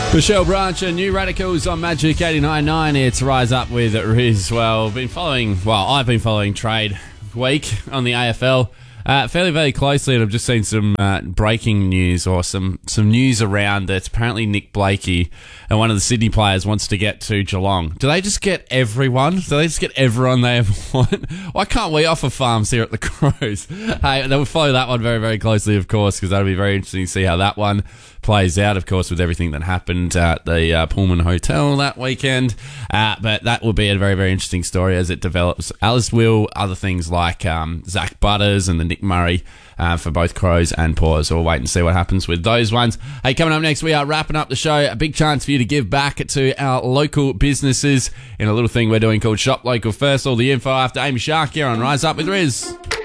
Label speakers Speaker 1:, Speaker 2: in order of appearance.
Speaker 1: Michelle Branch and New Radicals on Magic 89.9 here to Rise Up with Riz. I've been following trade week on the AFL fairly very closely, and I've just seen some breaking news or some news around that apparently Nick Blakey and one of the Sydney players wants to get to Geelong. Do they just get everyone? Do they just get everyone they ever want? Why can't we offer farms here at the Crows? Hey, they will follow that one very, very closely, of course, because that'll be very interesting to see how that one plays out, of course, with everything that happened at the Pullman Hotel that weekend. But that will be a very, very interesting story as it develops, as will other things like Zach Butters and the Nick Murray for both Crows and Paws. So we'll wait and see what happens with those ones. Hey, coming up next, we are wrapping up the show. A big chance for you to give back to our local businesses in a little thing we're doing called Shop Local First. All the info after Amy Shark here on Rise Up with Riz.